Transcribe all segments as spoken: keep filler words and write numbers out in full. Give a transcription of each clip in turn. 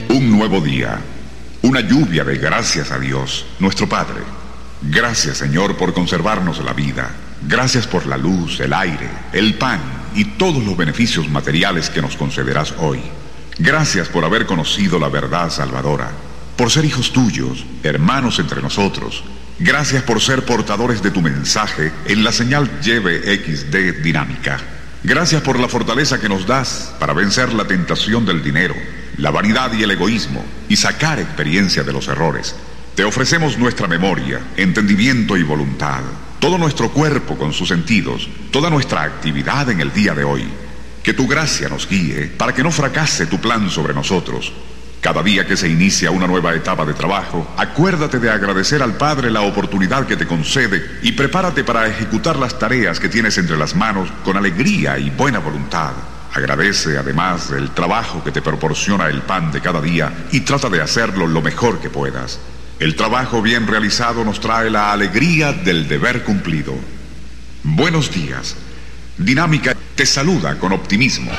Un nuevo día, una lluvia de gracias a Dios, nuestro Padre. Gracias, Señor, por conservarnos la vida. Gracias por la luz, el aire, el pan y todos los beneficios materiales que nos concederás hoy. Gracias por haber conocido la verdad salvadora, por ser hijos tuyos, hermanos entre nosotros. Gracias por ser portadores de tu mensaje en la señal Y V X D dinámica. Gracias por la fortaleza que nos das para vencer la tentación del dinero, la vanidad y el egoísmo, y sacar experiencia de los errores. Te ofrecemos nuestra memoria, entendimiento y voluntad, todo nuestro cuerpo con sus sentidos, toda nuestra actividad en el día de hoy. Que tu gracia nos guíe para que no fracase tu plan sobre nosotros. Cada día que se inicia una nueva etapa de trabajo, acuérdate de agradecer al Padre la oportunidad que te concede y prepárate para ejecutar las tareas que tienes entre las manos con alegría y buena voluntad. Agradece además el trabajo que te proporciona el pan de cada día y trata de hacerlo lo mejor que puedas. El trabajo bien realizado nos trae la alegría del deber cumplido. Buenos días. Dinámica te saluda con optimismo.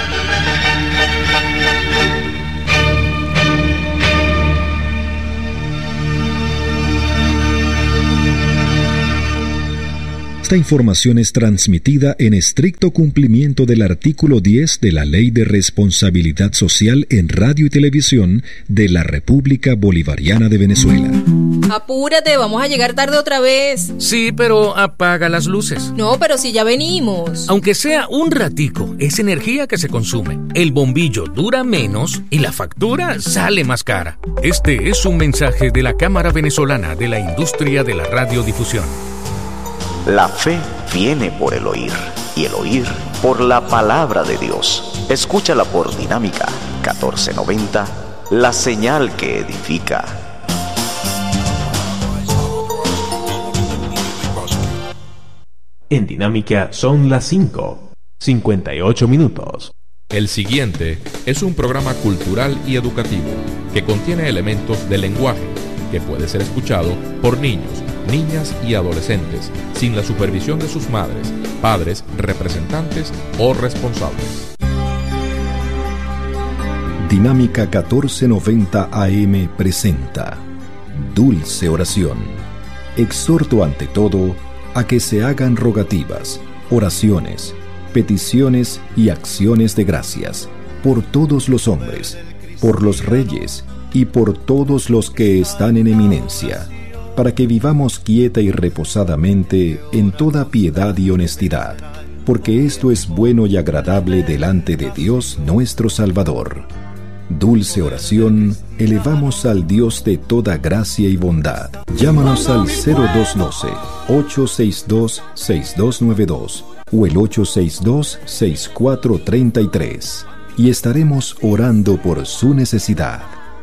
Esta información es transmitida en estricto cumplimiento del artículo diez de la Ley de Responsabilidad Social en Radio y Televisión de la República Bolivariana de Venezuela. Apúrate, vamos a llegar tarde otra vez. Sí, pero apaga las luces. No, pero si ya venimos. Aunque sea un ratico, es energía que se consume. El bombillo dura menos y la factura sale más cara. Este es un mensaje de la Cámara Venezolana de la Industria de la Radiodifusión. La fe viene por el oír, y el oír por la palabra de Dios. Escúchala por Dinámica catorce noventa, la señal que edifica. En Dinámica son las cinco, cincuenta y ocho minutos. El siguiente es un programa cultural y educativo que contiene elementos de lenguaje que puede ser escuchado por niños, niñas y adolescentes, sin la supervisión de sus madres, padres, representantes o responsables. Dinámica catorce noventa A M presenta Dulce Oración. Exhorto ante todo a que se hagan rogativas, oraciones, peticiones y acciones de gracias por todos los hombres, por los reyes y por todos los que están en eminencia, para que vivamos quieta y reposadamente en toda piedad y honestidad, porque esto es bueno y agradable delante de Dios nuestro Salvador. Dulce oración, elevamos al Dios de toda gracia y bondad. Llámanos al cero dos uno cero, ocho seis dos, seis dos nueve dos o el ocho seis dos, seis cuatro tres tres y estaremos orando por su necesidad.